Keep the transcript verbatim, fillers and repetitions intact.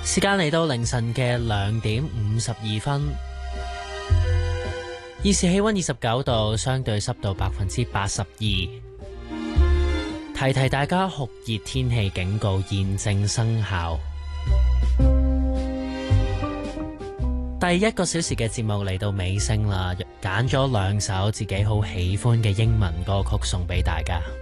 時間嚟到凌晨嘅兩點五十二分，現時氣溫二十九度，相對濕度百分之八十二。提提大家，酷熱天氣警告現正生效。第一個小時嘅節目嚟到尾聲啦，揀咗兩首自己好喜歡嘅英文歌曲送俾大家。